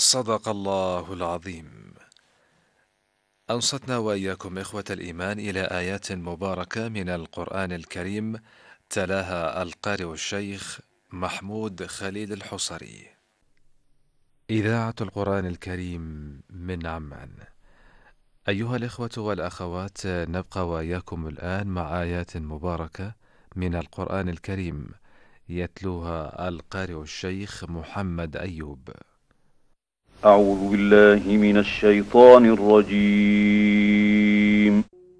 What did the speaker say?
صدق الله العظيم. أنصتنا وإياكم إخوة الإيمان إلى آيات مباركة من القرآن الكريم، تلاها القارئ الشيخ محمود خليل الحصري. إذاعة القرآن الكريم من عمان. أيها الإخوة والأخوات، نبقى وإياكم الآن مع آيات مباركة من القرآن الكريم يتلوها القارئ الشيخ محمد أيوب. أعوذ بالله من الشيطان الرجيم.